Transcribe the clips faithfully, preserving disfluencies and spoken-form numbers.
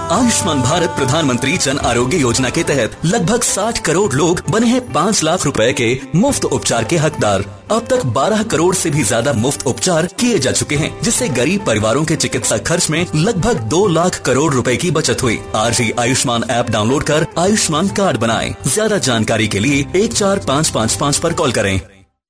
आयुष्मान भारत प्रधानमंत्री जन आरोग्य योजना के तहत लगभग साठ करोड़ लोग बने हैं पाँच लाख रुपए के मुफ्त उपचार के हकदार। अब तक बारह करोड़ से भी ज्यादा मुफ्त उपचार किए जा चुके हैं, जिससे गरीब परिवारों के चिकित्सा खर्च में लगभग दो लाख करोड़ रुपए की बचत हुई। आज ही आयुष्मान ऐप डाउनलोड कर आयुष्मान कार्ड बनाएं। ज्यादा जानकारी के लिए एक चार पाँच पाँच पाँच पर कॉल करें।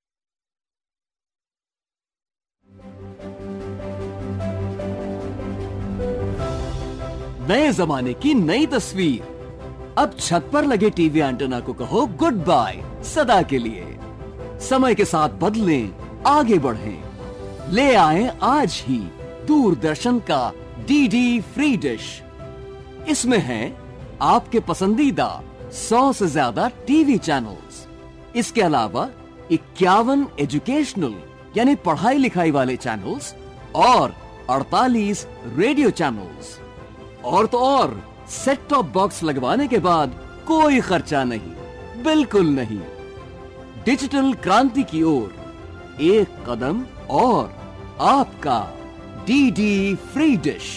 नए जमाने की नई तस्वीर। अब छत पर लगे टीवी एंटेना को कहो गुड बाय सदा के लिए। समय के साथ बदलें, आगे बढ़ें। ले आए आज ही दूरदर्शन का डीडी फ्री डिश। इसमें है आपके पसंदीदा सौ से ज्यादा टीवी चैनल्स। इसके अलावा इक्यावन एजुकेशनल यानी पढ़ाई लिखाई वाले चैनल्स और अड़तालीस रेडियो चैनल्स। और तो और सेट टॉप बॉक्स लगवाने के बाद कोई खर्चा नहीं, बिल्कुल नहीं। डिजिटल क्रांति की ओर एक कदम और आपका DD free dish.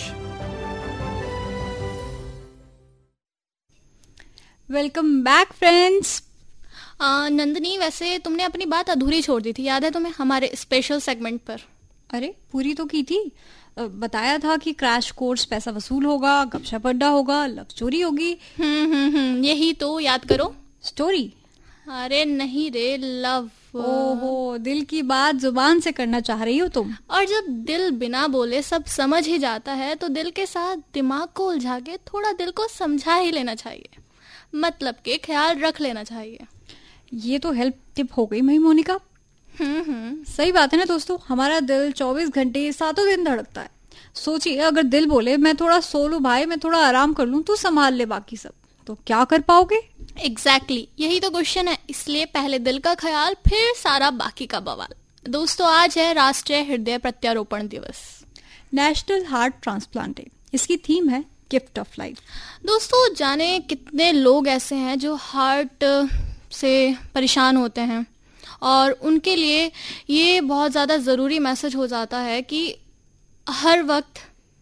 Welcome back friends. Nandini, वैसे तुमने अपनी बात अधूरी छोड़ दी थी, याद है तुम्हें, हमारे स्पेशल सेगमेंट पर? अरे पूरी तो की थी। बताया था कि क्रैश कोर्स पैसा वसूल होगा, गपशप अड्डा होगा, लव स्टोरी होगी। हम्म हम्म हम्म यही तो, याद करो। स्टोरी? अरे नहीं रे, लव। ओहो, दिल की बात जुबान से करना चाह रही हो तुम। और जब दिल बिना बोले सब समझ ही जाता है तो दिल के साथ दिमाग को उलझा के थोड़ा दिल को समझा ही लेना चाहिए, मतलब के ख्याल रख लेना चाहिए। ये तो हेल्प टिप हो गई मई मोनिका। हम्म हम्म सही बात है ना दोस्तों, हमारा दिल चौबीस घंटे सातों दिन धड़कता है। सोचिए अगर दिल बोले मैं थोड़ा सो लूं भाई, मैं थोड़ा आराम कर लूं, तू संभाल ले बाकी सब, तो क्या कर पाओगे? एग्जैक्टली exactly, यही तो क्वेश्चन है। इसलिए पहले दिल का ख्याल, फिर सारा बाकी का बवाल। दोस्तों, आज है राष्ट्रीय हृदय प्रत्यारोपण दिवस, नेशनल हार्ट ट्रांसप्लांट डे। इसकी थीम है गिफ्ट ऑफ लाइफ। दोस्तों, जाने कितने लोग ऐसे हैं जो हार्ट से परेशान होते हैं और उनके लिए ये बहुत ज़्यादा ज़रूरी मैसेज हो जाता है कि हर वक्त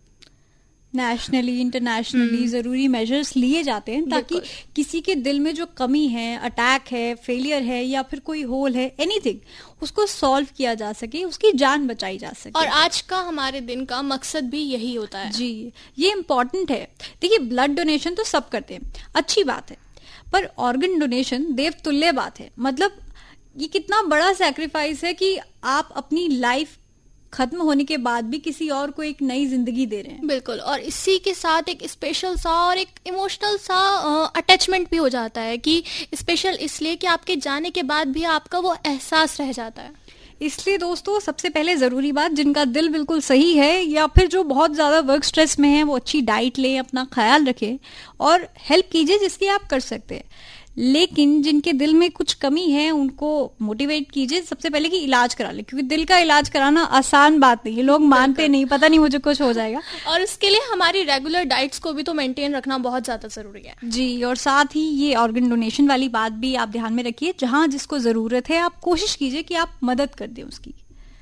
नेशनली इंटरनेशनली जरूरी मेजर्स लिए जाते हैं ताकि किसी के दिल में जो कमी है, अटैक है, फेलियर है या फिर कोई होल है, एनीथिंग, उसको सॉल्व किया जा सके, उसकी जान बचाई जा सके। और आज का हमारे दिन का मकसद भी यही होता है। जी, ये इम्पोर्टेंट है। देखिए, ब्लड डोनेशन तो सब करते हैं, अच्छी बात है, पर ऑर्गन डोनेशन देवतुल्य बात है। मतलब ये कितना बड़ा सैक्रिफाइस है कि आप अपनी लाइफ खत्म होने के बाद भी किसी और को एक नई जिंदगी दे रहे हैं। बिल्कुल, और इसी के साथ एक स्पेशल सा और एक इमोशनल सा अटैचमेंट भी हो जाता है कि स्पेशल इसलिए कि आपके जाने के बाद भी आपका वो एहसास रह जाता है। इसलिए दोस्तों, सबसे पहले जरूरी बात, जिनका दिल बिल्कुल सही है या फिर जो बहुत ज्यादा वर्क स्ट्रेस में है, वो अच्छी डाइट लें, अपना ख्याल रखें और हेल्प कीजिए जिसकी आप कर सकते हैं। लेकिन जिनके दिल में कुछ कमी है उनको मोटिवेट कीजिए सबसे पहले कि इलाज करा ले, क्योंकि दिल का इलाज कराना आसान बात नहीं है। लोग मानते नहीं, पता नहीं मुझे कुछ हो जाएगा। और इसके लिए हमारी रेगुलर डाइट्स को भी तो मेंटेन रखना बहुत ज्यादा जरूरी है। जी, और साथ ही ये ऑर्गन डोनेशन वाली बात भी आप ध्यान में रखिए। जहां जिसको जरूरत है आप कोशिश कीजिए कि आप मदद कर दें उसकी।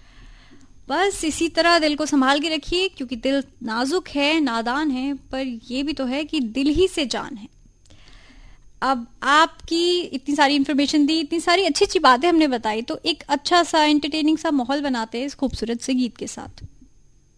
बस इसी तरह दिल को संभाल के रखिए, क्योंकि दिल नाजुक है, नादान है, पर ये भी तो है कि दिल ही से जान है। अब आपकी इतनी सारी इन्फॉर्मेशन दी, इतनी सारी अच्छी अच्छी बातें हमने बताई, तो एक अच्छा सा एंटरटेनिंग सा माहौल बनाते हैं इस खूबसूरत से गीत के साथ।